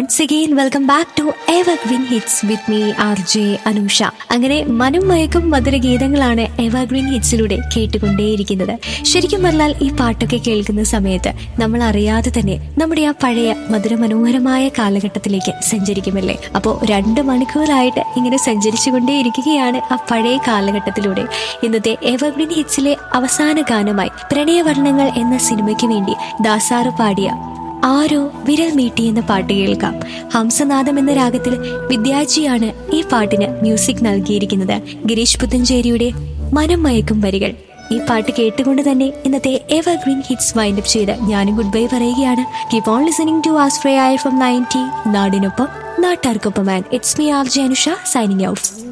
once again welcome back to Evergreen Hits with me RJ Anusha. അങ്ങനെ മനം മയക്കും മധുരഗീതങ്ങളാണ് evergreen ഹിറ്റ്സിലൂടെ കേട്ടുകൊണ്ടേയിരിക്കുന്നത്. ശരിക്കും പറഞ്ഞാൽ ഈ പാട്ടൊക്കെ കേൾക്കുന്ന സമയത്ത് നമ്മൾ അറിയാതെ തന്നെ നമ്മുടെ ആ പഴയ മധുരമനോഹരമായ കാലഘട്ടത്തിലേക്ക് സഞ്ചരിക്കുമല്ലേ. അപ്പോൾ 2 മണിക്കൂറായിട്ട് ഇങ്ങനെ സഞ്ചരിച്ചുകൊണ്ടേയിരിക്കുകയാണ് ആ പഴയ കാലഘട്ടത്തിലൂടെ. ഇന്നത്തെ എവർഗ്രീൻ ഹിറ്റ്സിലെ അവസാന ഗാനമായി പ്രണയവർണ്ണങ്ങൾ എന്ന സിനിമയ്ക്ക് വേണ്ടി ദാസാറ് പാടിയ ആരോ വിരൽ മീട്ടി എന്ന പാട്ട് കേൾക്കാം. ഹംസനാദം എന്ന രാഗത്തിൽ വിദ്യാജിയാണ് ഈ പാട്ടിന് മ്യൂസിക് നൽകിയിരിക്കുന്നത്. ഗിരീഷ് പുത്തഞ്ചേരിയുടെ മനം മയക്കും വരികൾ. ഈ പാട്ട് കേട്ടുകൊണ്ട് തന്നെ ഇന്നത്തെ എവർഗ്രീൻ ഹിറ്റ്സ് വൈൻഡപ്പ് ചെയ്ത് ഞാനും ഗുഡ് ബൈ പറയുകയാണ്. Keep on listening to Australia FM 90 നാടിനൊപ്പം നാട്ടാർക്കൊപ്പം. And it's me RJ Anusha signing out.